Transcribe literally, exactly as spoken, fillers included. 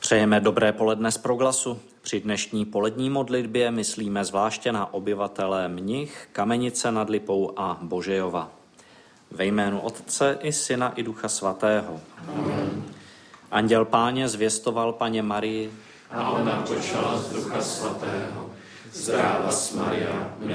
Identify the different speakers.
Speaker 1: Přejeme dobré poledne z Proglasu. Při dnešní polední modlitbě myslíme zvláště na obyvatele Mnich, Kamenice nad Lipou a Božejova. Ve jménu Otce i Syna i Ducha Svatého.
Speaker 2: Amen.
Speaker 1: Anděl Páně zvěstoval Paně Marii
Speaker 2: a ona počala z Ducha Svatého. Zdráva s Maria,